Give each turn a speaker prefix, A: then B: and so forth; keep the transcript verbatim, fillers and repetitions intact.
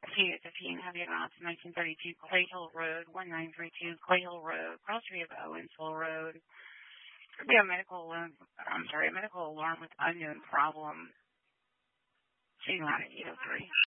A: Fifteen fifteen Heavy Amounts, nineteen thirty-two Clay Hill Road, one nine three two Clay Hill Road, cross street of Owensville Road. Could be a medical, uh, I'm sorry, a medical alarm with unknown problem. Shooting out at eight oh three.